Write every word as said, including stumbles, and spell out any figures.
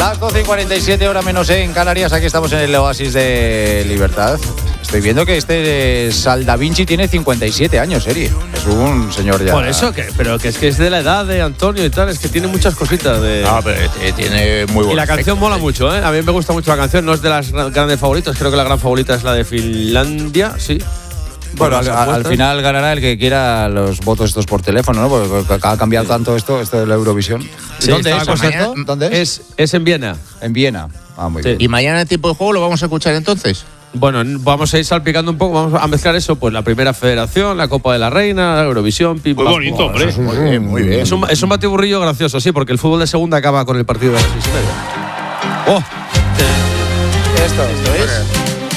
Las doce y cuarenta y siete, hora menos en Canarias. Aquí estamos en el Oasis de Libertad. Estoy viendo que este Sal Da Vinci tiene cincuenta y siete años, Eri. Es un señor ya. Por eso, que, pero que es que es de la edad de Antonio y tal, es que tiene muchas cositas de. No, pero tiene muy buen. Y la canción mola mucho, ¿eh? A mí me gusta mucho la canción, no es de las grandes favoritas, creo que la gran favorita es la de Finlandia, sí. Bueno, al, al final ganará el que quiera los votos estos por teléfono, ¿no? Porque ha cambiado tanto esto, esto de la Eurovisión. Sí, ¿Dónde es? mañana, ¿Dónde es? Es, es en Viena. En Viena. Ah, muy Sí. bien. ¿Y mañana el tiempo de juego lo vamos a escuchar entonces? Bueno, vamos a ir salpicando un poco, vamos a mezclar eso, pues la primera federación, la Copa de la Reina, la Eurovisión, pim, Muy pam, bonito, pum. hombre. Eso es muy bien, muy bien. Es un, es un batiburrillo gracioso, sí, porque el fútbol de segunda acaba con el partido de las seis y media. ¡Oh! Esto, esto es.